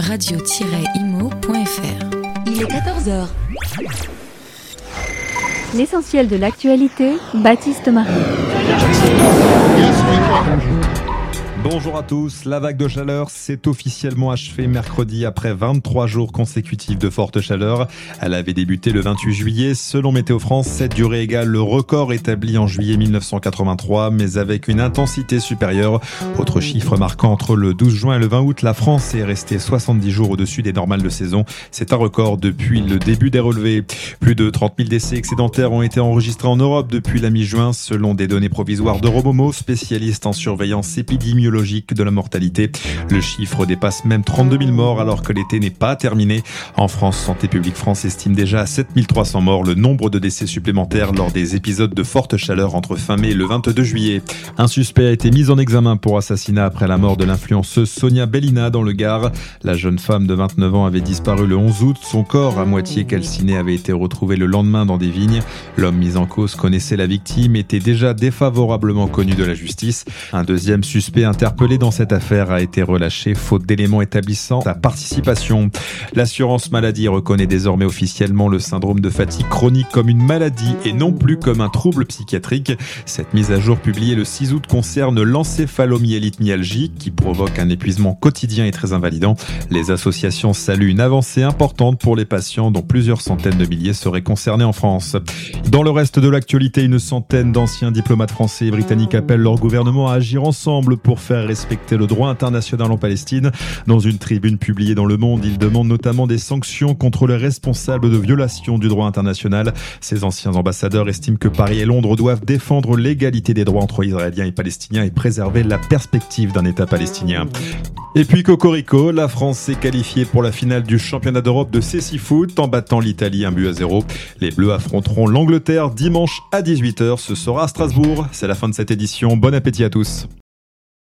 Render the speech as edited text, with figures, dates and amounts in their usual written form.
radio-imo.fr. Il est 14h. L'essentiel de l'actualité, Baptiste Marie. Bonjour à tous, la vague de chaleur s'est officiellement achevée mercredi après 23 jours consécutifs de forte chaleur. Elle avait débuté le 28 juillet. Selon Météo France, cette durée égale le record établi en juillet 1983, mais avec une intensité supérieure. Autre chiffre marquant, entre le 12 juin et le 20 août, la France est restée 70 jours au-dessus des normales de saison. C'est un record depuis le début des relevés. Plus de 30 000 décès excédentaires ont été enregistrés en Europe depuis la mi-juin, selon des données provisoires d'Euromomo, spécialiste en surveillance épidémiologique de la mortalité. Le chiffre dépasse même 32 000 morts alors que l'été n'est pas terminé. En France, Santé publique France estime déjà à 7 300 morts le nombre de décès supplémentaires lors des épisodes de forte chaleur entre fin mai et le 22 juillet. Un suspect a été mis en examen pour assassinat après la mort de l'influenceuse Sonia Bellina dans le Gard. La jeune femme de 29 ans avait disparu le 11 août. Son corps, à moitié calciné, avait été retrouvé le lendemain dans des vignes. L'homme mis en cause connaissait la victime, était déjà défavorablement connu de la justice. Un deuxième suspect interpellé dans cette affaire a été relâché faute d'éléments établissant sa participation. L'assurance maladie reconnaît désormais officiellement le syndrome de fatigue chronique comme une maladie et non plus comme un trouble psychiatrique. Cette mise à jour publiée le 6 août concerne l'encéphalomyélite myalgique qui provoque un épuisement quotidien et très invalidant. Les associations saluent une avancée importante pour les patients dont plusieurs centaines de milliers seraient concernés en France. Dans le reste de l'actualité, une centaine d'anciens diplomates français et britanniques appellent leur gouvernement à agir ensemble pour faire respecter le droit international en Palestine. Dans une tribune publiée dans Le Monde, ils demandent notamment des sanctions contre les responsables de violation du droit international. Ces anciens ambassadeurs estiment que Paris et Londres doivent défendre l'égalité des droits entre Israéliens et Palestiniens et préserver la perspective d'un État palestinien. Et puis cocorico, la France s'est qualifiée pour la finale du championnat d'Europe de cécifoot en battant l'Italie 1-0. Les Bleus affronteront l'Angleterre dimanche à 18h. Ce sera à Strasbourg. C'est la fin de cette édition. Bon appétit à tous.